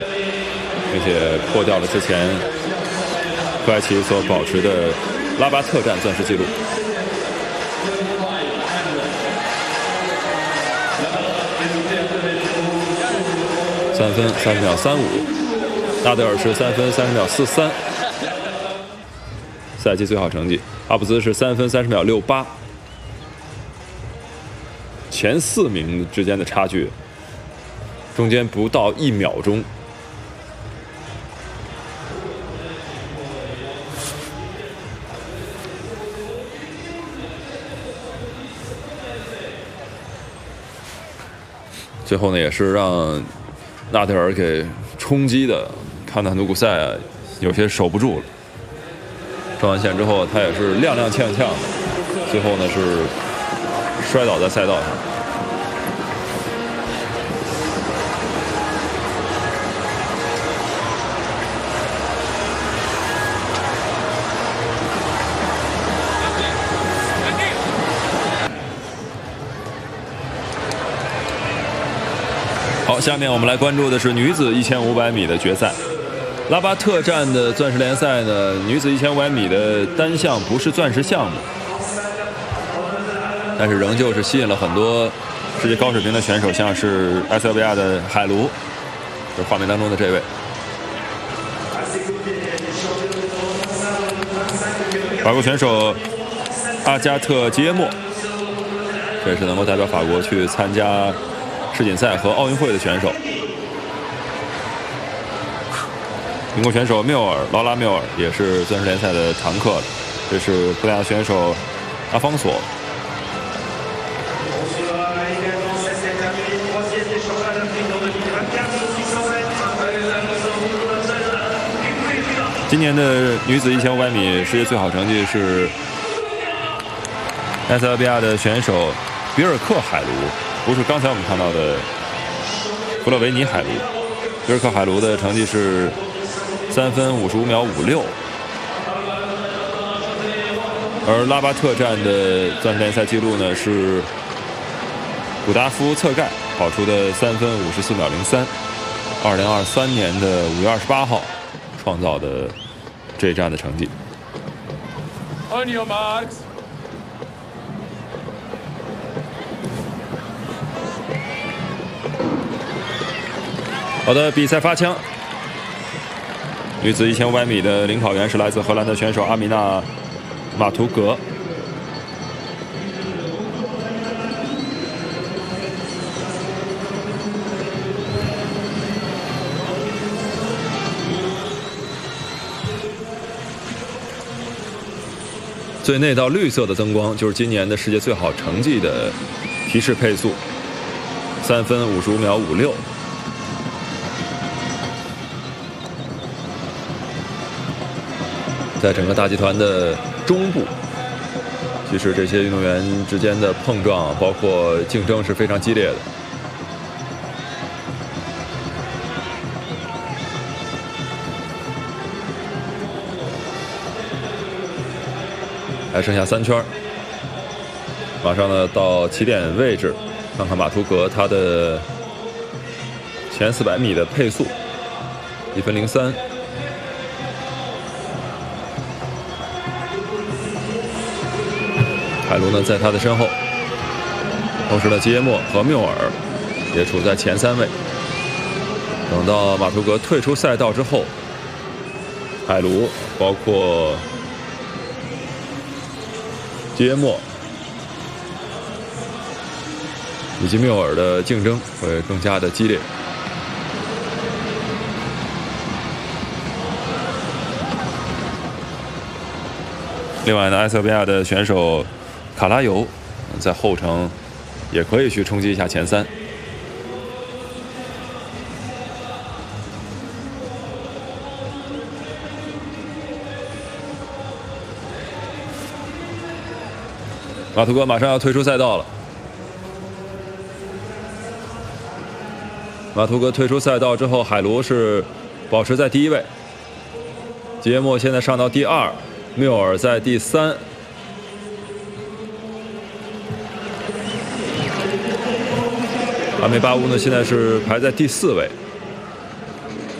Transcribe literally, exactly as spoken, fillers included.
并且破掉了之前科埃奇所保持的拉巴特战钻石纪录。三分三十秒三五，纳德尔是三分三十秒四三，赛季最好成绩。阿布兹是三分三十秒六八，前四名之间的差距中间不到一秒钟。最后呢，也是让纳德尔给冲击的，看到努古塞有些守不住了。撞完线之后，他也是踉踉跄跄的，最后呢是摔倒在赛道上。好，下面我们来关注的是女子一千五百米的决赛。拉巴特站的钻石联赛呢，女子一千五百米的单项不是钻石项目，但是仍旧是吸引了很多世界高水平的选手，像是埃塞俄比亚的海卢，就是画面当中的这位。法国选手阿加特吉耶莫，这也是能够代表法国去参加世锦赛和奥运会的选手。英国选手缪尔，劳拉缪尔也是钻石联赛的常客了。这是葡萄牙选手阿方索。今年的女子一千五百米世界最好成绩是埃塞俄比亚的选手比尔克海卢，不是刚才我们看到的弗洛维尼海卢。比尔克海卢的成绩是三分五十五秒五六，而拉巴特站的钻石联赛纪录呢是古达夫策盖跑出的三分五十四秒零三，二零二三年的五月二十八号创造的这一站的成绩。 On your marks. 好的，比赛发枪。女子一千五百米的领跑员是来自荷兰的选手阿米娜·马图格。最内道绿色的灯光就是今年的世界最好成绩的提示配速，三分五十五秒五六。在整个大集团的中部，其实这些运动员之间的碰撞，包括竞争是非常激烈的。还剩下三圈，马上呢到起点位置，看看马图格他的前四百米的配速，一分零三。海卢呢在他的身后，同时呢吉耶莫和缪尔也处在前三位。等到马图格退出赛道之后，海卢包括吉耶莫以及缪尔的竞争会更加的激烈。另外呢，埃塞俄比亚的选手卡拉尤在后程也可以去冲击一下前三。马图格马上要退出赛道了。马图格退出赛道之后，海卢是保持在第一位，吉耶莫现在上到第二，缪尔在第三。阿梅巴乌呢，现在是排在第四位。